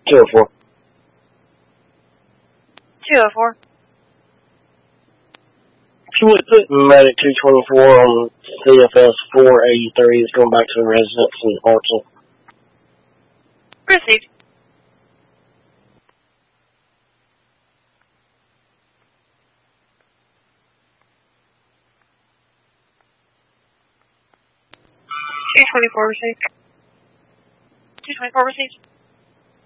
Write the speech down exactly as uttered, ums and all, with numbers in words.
two oh four. two oh four. If you would put Medic two twenty-four on C F S four eighty-three, it's going back to the residence in Hartsel. Received. two twenty-four received. two twenty-four received.